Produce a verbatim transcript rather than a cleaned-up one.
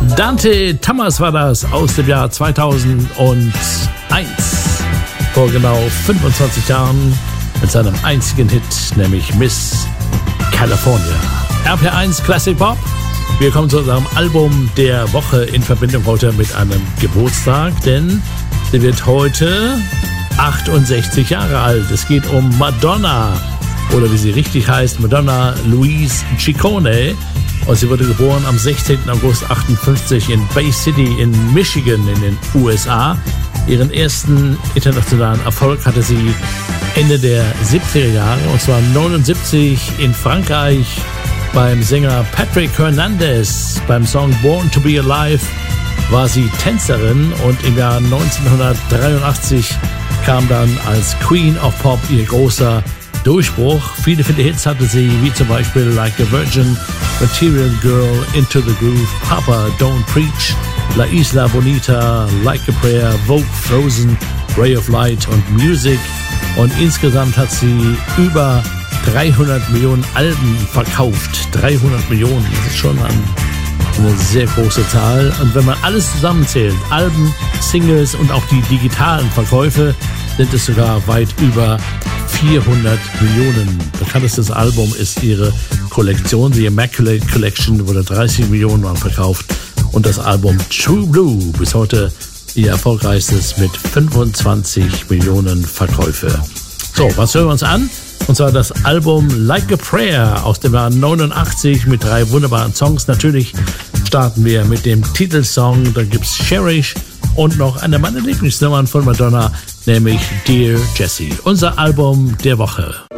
Dante Thomas war das aus dem Jahr zweitausendeins. Vor genau fünfundzwanzig Jahren mit seinem einzigen Hit, nämlich Miss California. R P R eins Classic Pop. Wir kommen zu unserem Album der Woche in Verbindung heute mit einem Geburtstag, denn sie wird heute achtundsechzig Jahre alt. Es geht um Madonna, oder wie sie richtig heißt, Madonna Louise Ciccone. Und sie wurde geboren am sechzehnten August achtundfünfzig in Bay City in Michigan in den U S A. Ihren ersten internationalen Erfolg hatte sie Ende der siebziger Jahre, und zwar neunundsiebzig in Frankreich beim Sänger Patrick Hernandez. Beim Song Born to be Alive war sie Tänzerin, und im Jahr neunzehnhundertdreiundachtzig kam dann als Queen of Pop ihr großer Durchbruch. Viele, viele Hits hatte sie, wie zum Beispiel Like a Virgin, Material Girl, Into the Groove, Papa, Don't Preach, La Isla Bonita, Like a Prayer, Vogue, Frozen, Ray of Light und Music. Und insgesamt hat sie über dreihundert Millionen Alben verkauft. dreihundert Millionen, das ist schon ein, eine sehr große Zahl. Und wenn man alles zusammenzählt, Alben, Singles und auch die digitalen Verkäufe, sind es sogar weit über vierhundert Millionen. Bekanntestes Album ist ihre Kollektion, die Immaculate Collection, wurde dreißig Millionen Mal verkauft. Und das Album True Blue, bis heute ihr erfolgreichstes mit fünfundzwanzig Millionen Verkäufe. So, was hören wir uns an? Und zwar das Album Like a Prayer aus dem Jahr neunundachtzig mit drei wunderbaren Songs. Natürlich starten wir mit dem Titelsong, dann gibt's Cherish und noch eine meiner Lieblingsnummern von Madonna, nämlich Dear Jessie. Unser Album der Woche.